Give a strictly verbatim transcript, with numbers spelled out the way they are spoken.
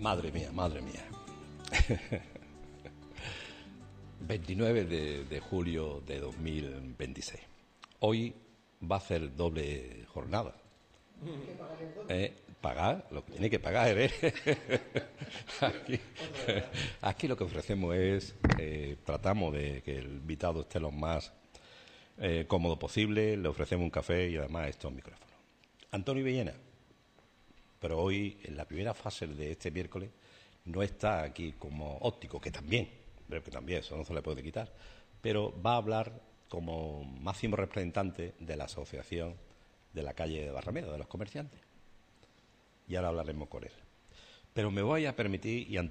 Madre mía, madre mía. veintinueve de, de julio de dos mil veintiséis. Hoy va a ser doble jornada. Eh, pagar lo que tiene que pagar, ¿eh? Aquí, aquí lo que ofrecemos es, eh, tratamos de que el invitado esté lo más eh, cómodo posible, le ofrecemos un café y además estos micrófonos. Antonio Villena, pero hoy, en la primera fase de este miércoles, no está aquí como óptico, que también, creo que también, eso no se le puede quitar, pero va a hablar como máximo representante de la asociación de la calle de Barrameda, de los comerciantes. Y ahora hablaremos con él. Pero me voy a permitir, y